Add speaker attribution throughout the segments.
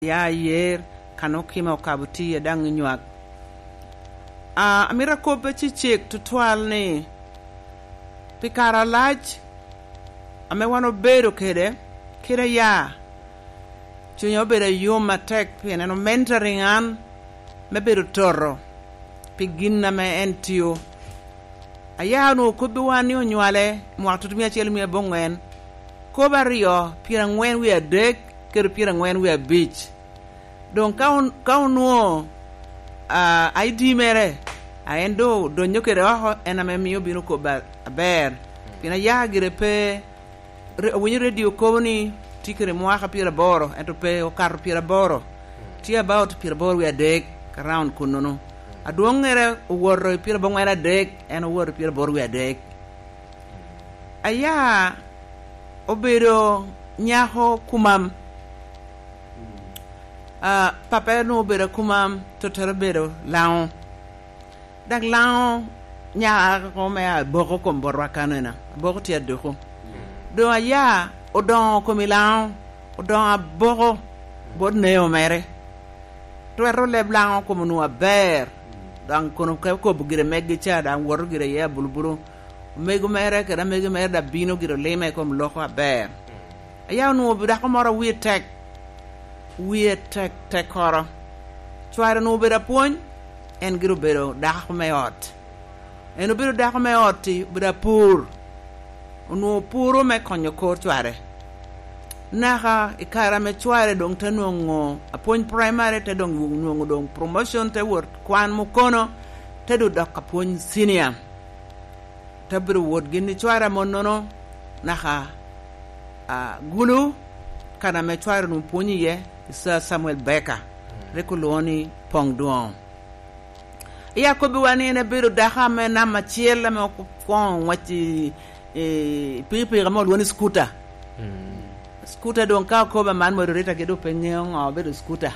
Speaker 1: ya yer kanokima okabuti dang nywak amira kope chichik tutwal ni pikara lach ame wano bedo kede ya chunyo bedo yuma tek pien no mentoring an me bedo toro piginna me entio aya no kobe wani onywale mwatutumia chelu mi bongwen koba rio pira ngwen wi adek ker pira ngwen wi beach don kaun no ID mere aendo donyo kere ho ename miyo bino ko ber pina ya gire pe woni radio ko ni tikere mwaka pira boro ento pe o kar pira boro ti about pira boro wi adek around kunono aduongere worro pira bongera adek en worro pira boro wi adek aya obero nyaho kumam papa no bero kumam to terbero laon dak laon nya ko me boko ko borwa kanena boko ti adoko do aya odon ko milan odon boko bod neo mere to ero le blanc ko no ber dan kono ko bugire megge cha dan wor gire ya bulbulu mego mere kada mego mere da bino giro leme kom loko ber aya no bi da ko moro wi tek koro chwara no bera pon en giro bero da ko meot en bero da ko meot bera pur no puro me konyo ko chware naha ikara me chware dong tanongo apon primary te dong nongo dong promotion te word kwan mukono te do da kapon senior tabru word gini chwara monono naha gulu kana me chwara no poni ye Sir Samuel Becker rekuloni pongduon ya ko bi wani ne biru da me na machiel me ko kon wati pipi mo woni scooter don ka ko ba man moderator ke do pengen o be scooter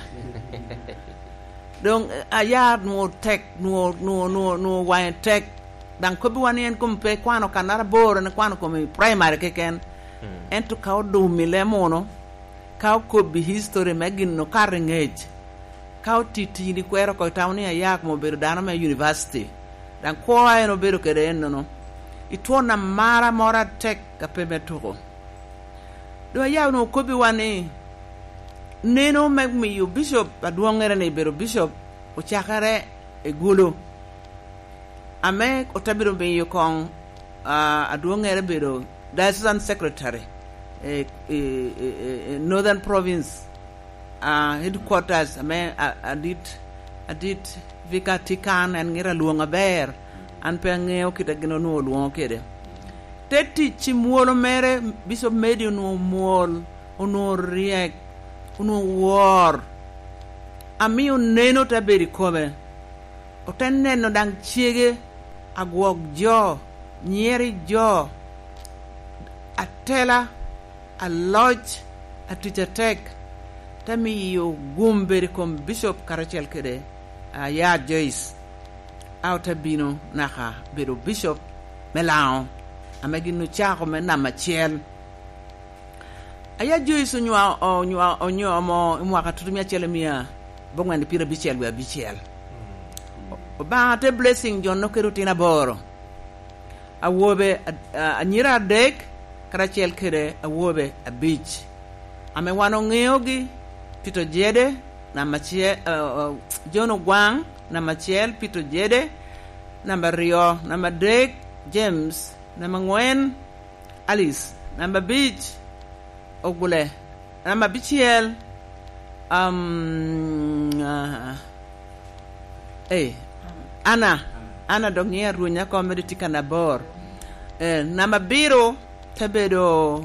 Speaker 1: donc aya no tek no wine tek dan ko bi wani en ko pe kwano kanara boro ne kwano ko primary keken en to ka do mile mono ka ko bi history magin no karengej ka titi ni kwero ko tawni yak mo bedo dana me university dan ko ay no bedo kede en no itona mara mora tek ka pebe toko do ya no ko bi wani neno meg mi yu bishop aduongere ne bedo bishop o chakare e gulo ame o tabiro be yu kon aduongere bedo diocese secretary Northern Province headquarters ame adit vika tikan en ngira luonga ber an pe ngeo kitagino no luonga kede teti chimuolo mere bishop medio no mol ono riek ono war ami oneno taberi kobe oteneno dang chiege agwog jo nyeri jo atela a lodge a teacher tek tami yo gumberi kom bishop karachel kede ya Joyce outa bino naka bedo bishop melao amagino chako me na machiel aya Joyce nywa mo mwaka tutumia chele mia bongwande pira bichel wa bichel ba te blessing jonno kerutina boro awobe anyira dek karachel kede awobe a beach ame wano ngeogi Pito Jede na machiel Jono Gwang na machiel Pito Jede number Rio number Drake James number Ngwen Alice number Beach Ogule number Bichiel Ana dongia runya ko meditika na bor number Biro tabedo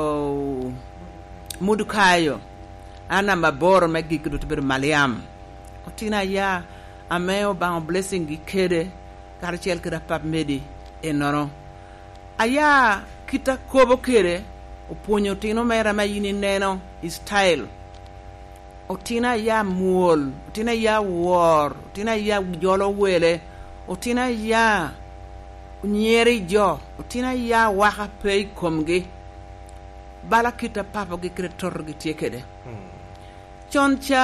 Speaker 1: Mudukayo ana maboro megikudu tabedo Maliam otina ya ameo ba blessing gikede karchel kida pap medi enono aya kita kobo kede oponyo tino mera mayini neno style otina ya muol otina ya war otina ya jolo wele otina ya nyeri jo otina ya waka pay komge bala kita papa gi kretor gi tiekede waccoon ca